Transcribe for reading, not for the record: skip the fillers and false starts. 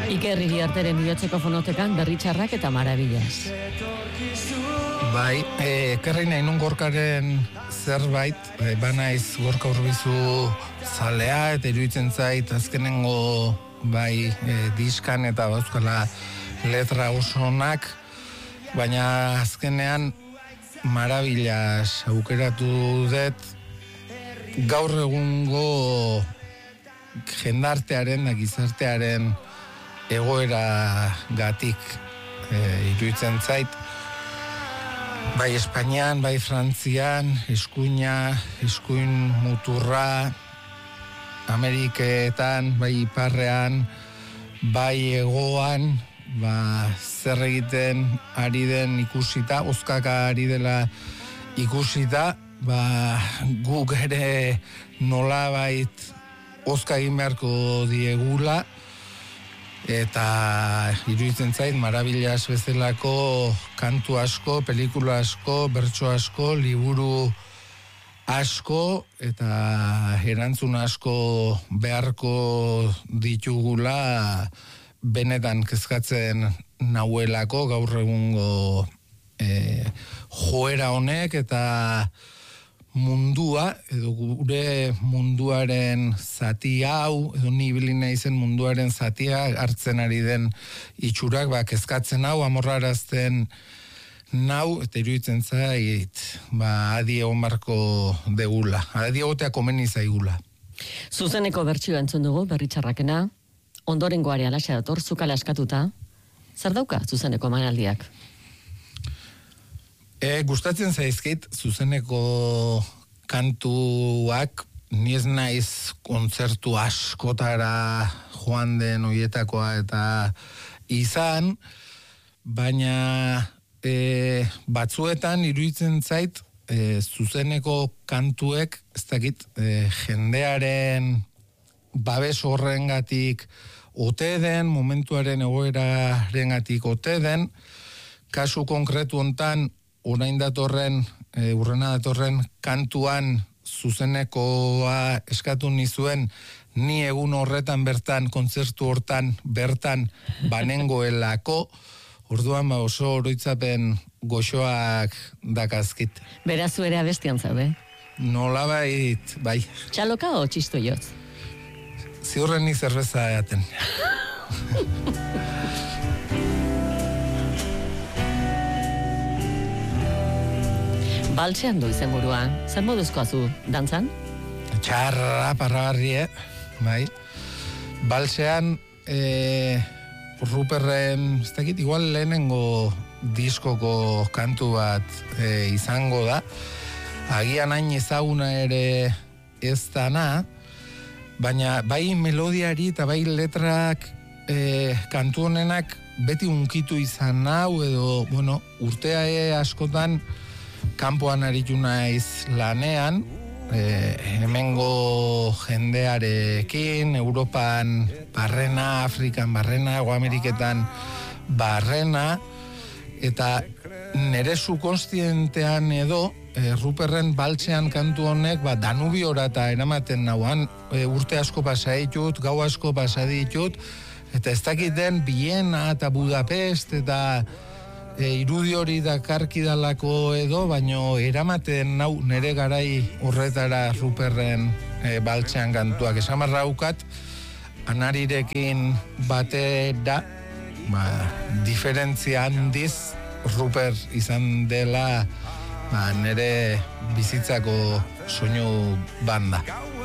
Iker Iriarteren bihotzeko fonotekan berri txarrak eta marabillas. Bai, ekarri nahi nun Gorkaren zerbait, banaiz Gorka Urbizu zalea, eta iruditzen zait azkenengo bai diskan eta bauzkala letra osonak, baina azkenean marabillas aukeratu dut gaur egungo jendartearen da gizartearen egoera gatik iruditzen zait. Bai Espainian, bai Frantzian, eskuin muturra, Ameriketan, bai iparrean, bai hegoan, zer egiten ari den ikusita, ozkaka ari dela ikusita, guk ere nolabait ozka egin beharko diegula, eta iruditzen zait marabillas bezalako kantu asko, pelikula asko, bertso asko, liburu asko eta erantzun asko beharko ditugula benetan kezkatzen nauelako gaur egungo joera honek eta mundua, edo gure munduaren zati hau, edo nibili naizen munduaren zatia hartzen ari den itxurak, kezkatzen hau, amorrarazten nau, eta iruditzen zait, adi egon barko degula, adi egotea komeni zaigula. Zuzeneko bertsioa entzun dugu, berri txarrakena, ondorengoare alaxe dator, zukala askatuta, zer dauka zuzeneko manaldiak? Gustatzen zaizkit zuzeneko kantuak, ni ez naiz kontzertu askotara joan den oietakoa eta izan, baina batzuetan iruditzen zait zuzeneko kantuek, ez dakit, jendearen babes horrengatik ote den, momentuaren egoerarengatik ote den, kasu konkretu hontan urrena datorren kantuan zuzenekoa eskatu nizuen, ni egun horretan bertan, kontzertu hortan bertan banengoelako, orduan oso oroitzapen goxoak dakazkit. Beraz ere abestian zaude? Nolabait, bai. Txaloka o txisto jotz? Ziurren ni zerbeza eaten. Baltzean du izenburua, zer moduzkoa zu, dantzan? Txarra, parragarri, bai. Baltzean, Ruperren, ez dakit, igual lehenengo diskoko kantu bat izango da. Agian hain ezaguna ere ez dana, baina bai melodiari eta bai letrak kantu honenak beti unkitu izan hau, edo, bueno, urtea askotan kanpoan aritu naiz lanean, hemengo jendearekin, Europan barrena, Afrikan barrena, Ego Ameriketan barrena, eta nere subkonstientean edo, Ruperren baltzean kantu honek, Danubiora eta eramaten nauan, urte asko pasa ditut, gau asko pasa ditut, eta ez dakiten Viena eta Budapest, eta irudi hori dakarkidalako edo, baino eramaten nau nere garai horretara Ruperren baltzean kantuak. Esamarra haukat, anarirekin batera, diferentzia handiz, Ruper izan dela nere bizitzako soinu banda.